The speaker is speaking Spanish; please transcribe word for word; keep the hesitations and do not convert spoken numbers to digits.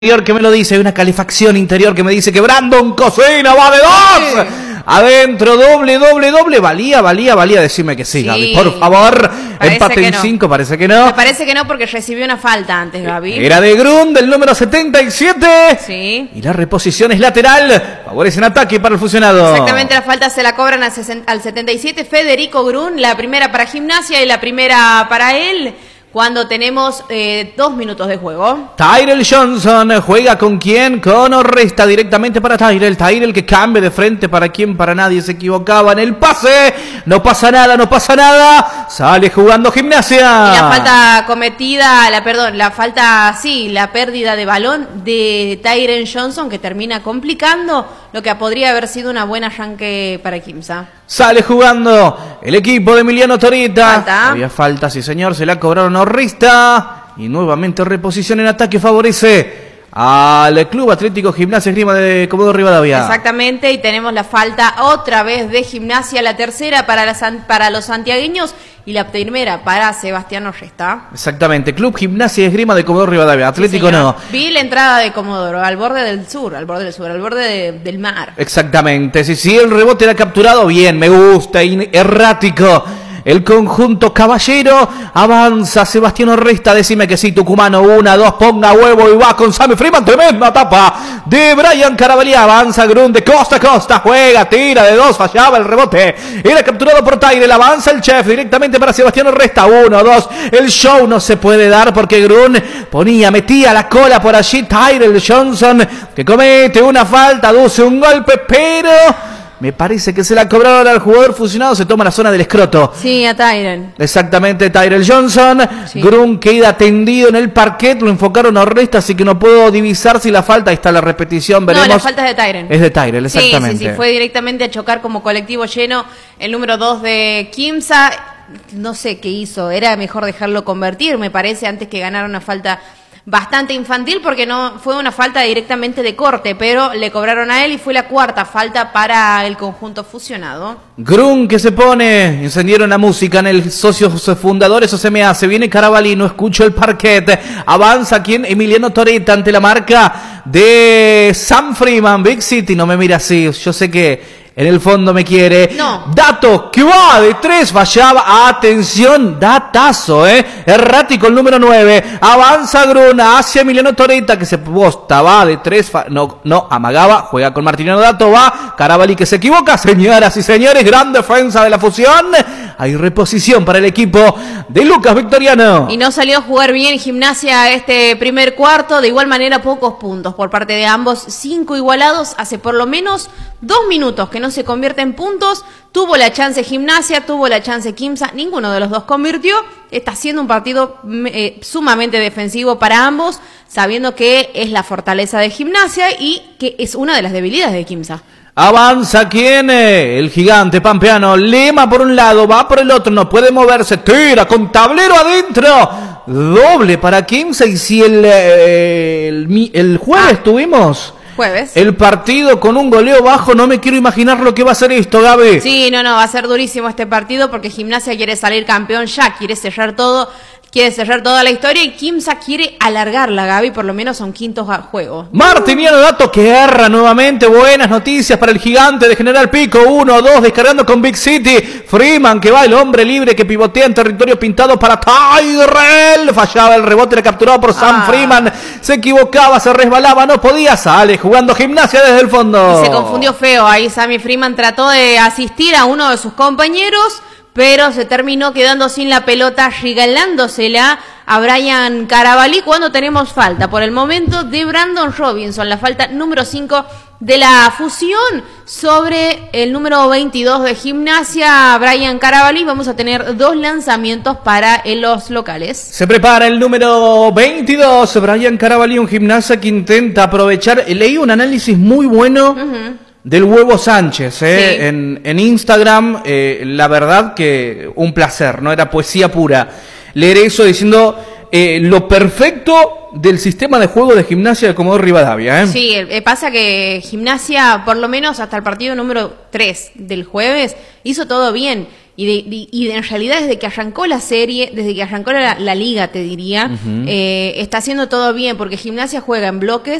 Que me lo dice, hay una calefacción interior que me dice que Brandon Cocina va de dos. Sí. Adentro, doble, doble, doble. Valía, valía, valía. Decime que sí, sí. Gaby, por favor. Parece empate en no. cinco, parece que no. Me parece que no porque recibió una falta antes, Gaby. Era de Grun, del número setenta y siete. Sí. Y la reposición es lateral. Favorece en ataque para el fusionado. Exactamente, la falta se la cobran al, al setenta y siete. Federico Grun, la primera para Gimnasia y la primera para él. Cuando tenemos eh, dos minutos de juego. Tyrell Johnson juega con quién, con Orresta directamente para Tyrell. Tyrell que cambia de frente para quién, para nadie. Se equivocaba en el pase. No pasa nada, no pasa nada. Sale jugando Gimnasia. Y la falta cometida, la perdón, la falta, sí, la pérdida de balón de Tyrell Johnson que termina complicando lo que podría haber sido una buena arranque para Quimsa. Sale jugando el equipo de Emiliano Torita. Falta. Había falta, sí señor, se la cobraron a Orresta. Y nuevamente reposición en ataque favorece al Club Atlético Gimnasia Esgrima de Comodoro Rivadavia. Exactamente, y tenemos la falta otra vez de Gimnasia, la tercera para, las, para los santiagueños y la primera para Sebastián Orresta. Exactamente, Club Gimnasia Esgrima de Comodoro Rivadavia, Atlético sí, no. Vi la entrada de Comodoro, al borde del sur, al borde del sur, al borde de, del mar. Exactamente, sí, sí, el rebote era capturado, bien, me gusta, errático. El conjunto caballero avanza. Sebastián Orresta, decime que sí, tucumano. Una, dos, ponga huevo y va con Sammy Freeman. Tremenda tapa de Brian Carabalí. Avanza Grun de costa a costa. Juega, tira de dos, fallaba el rebote. Era capturado por Tyrell. Avanza el chef directamente para Sebastián Orresta. Uno, dos. El show no se puede dar porque Grun ponía, metía la cola por allí. Tyrell Johnson que comete una falta, aduce un golpe, pero me parece que se la cobraron al jugador fusionado. Se toma la zona del escroto. Sí, a Tyrell. Exactamente, Tyrell Johnson. Sí. Grun queda tendido en el parquet. Lo enfocaron a Orresta, así que no puedo divisar si la falta. Ahí está la repetición, veremos. No, la falta es de Tyrell. Es de Tyrell, exactamente. Sí, sí, sí. Fue directamente a chocar como colectivo lleno el número dos de Quimsa. No sé qué hizo. Era mejor dejarlo convertir, me parece, antes que ganar una falta bastante infantil, porque no fue una falta directamente de corte, pero le cobraron a él y fue la cuarta falta para el conjunto fusionado. Grun que se pone, encendieron la música en el socios fundador, eso se me hace, viene Carabalí, no escucho el parquet, avanza quien, Emiliano Toreta ante la marca de Sam Freeman, Big City, no me mira así, yo sé que en el fondo me quiere. No. Dato que va de tres, fallaba. Atención, datazo, ¿eh? Errático el número nueve. Avanza Gruna hacia Emiliano Toreta, que se posta, va de tres. Fa- no, no, amagaba. Juega con Martiniano Dato, va. Carabalí que se equivoca. Señoras y señores, gran defensa de la fusión. Hay reposición para el equipo de Lucas Victoriano. Y no salió a jugar bien Gimnasia este primer cuarto. De igual manera, pocos puntos por parte de ambos. Cinco igualados hace por lo menos dos minutos que no se convierte en puntos. Tuvo la chance Gimnasia, tuvo la chance Quimsa, ninguno de los dos convirtió. Está siendo un partido eh, sumamente defensivo para ambos, sabiendo que es la fortaleza de Gimnasia y que es una de las debilidades de Quimsa. Avanza quién, el gigante pampeano. Lema por un lado, va por el otro, no puede moverse, tira con tablero adentro. Doble para Quimsa. Y si el, el, el jueves ah. tuvimos Jueves. el partido con un goleo bajo, no me quiero imaginar lo que va a ser esto, Gaby. Sí, no, no, va a ser durísimo este partido porque Gimnasia quiere salir campeón ya, quiere cerrar todo, quiere cerrar toda la historia y Quimsa quiere alargarla, Gaby, por lo menos son quintos a juego. Martiniano Dato que erra nuevamente, buenas noticias para el gigante de General Pico, uno, dos, descargando con Big City, Freeman que va, el hombre libre que pivotea en territorio pintado para Tyrell, fallaba el rebote, era capturado por Sam ah. Freeman, se equivocaba, se resbalaba, no podía, sale jugando Gimnasia desde el fondo. Y se confundió feo, ahí Sammy Freeman trató de asistir a uno de sus compañeros, pero se terminó quedando sin la pelota, regalándosela a Brian Carabalí cuando tenemos falta por el momento de Brandon Robinson, la falta número cinco de la fusión sobre el número veintidós de Gimnasia, Brian Carabalí. Vamos a tener dos lanzamientos para los locales. Se prepara el número veintidós, Brian Carabalí, un Gimnasia que intenta aprovechar. Leí un análisis muy bueno uh-huh. del Huevo Sánchez, ¿eh? sí. en, en Instagram, eh, la verdad que un placer, no era poesía pura leer eso diciendo eh, lo perfecto del sistema de juego de Gimnasia de Comodoro Rivadavia. ¿eh? Sí, eh, pasa que Gimnasia, por lo menos hasta el partido número tres del jueves, hizo todo bien. y, de, de, y de, en realidad desde que arrancó la serie, desde que arrancó la, la liga, te diría, uh-huh. eh, está haciendo todo bien, porque Gimnasia juega en bloques,